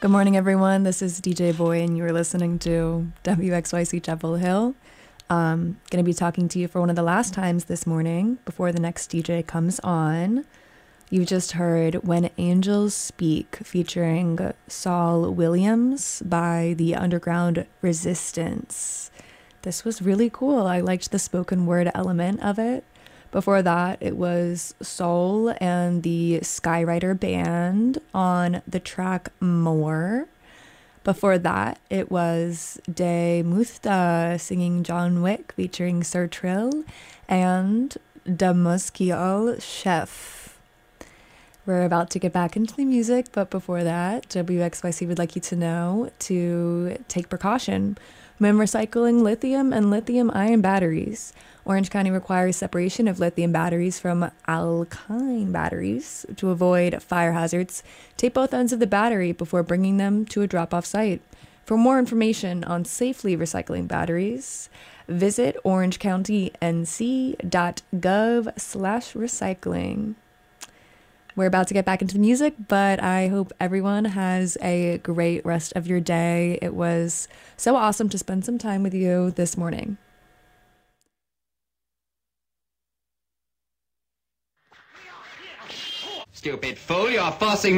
Good morning, everyone. This is DJ Boy, and you are listening to WXYC Chapel Hill. Going to be talking to you for one of the last times this morning before the next DJ comes on. You just heard When Angels Speak featuring Saul Williams by the Underground Resistance. This was really cool. I liked the spoken word element of it. Before that, it was Soul and the Skywriter Band on the track More. Before that, it was De Musta singing John Wick featuring Sir Trill and De Muskiel Chef. We're about to get back into the music, but before that, WXYC would like you to know to take precaution when recycling lithium and lithium-ion batteries. Orange County requires separation of lithium batteries from alkyne batteries to avoid fire hazards. Tape both ends of the battery before bringing them to a drop-off site. For more information on safely recycling batteries, visit orangecountync.gov/recycling. We're about to get back into the music, but I hope everyone has a great rest of your day. It was so awesome to spend some time with you this morning. Stupid fool, you're forcing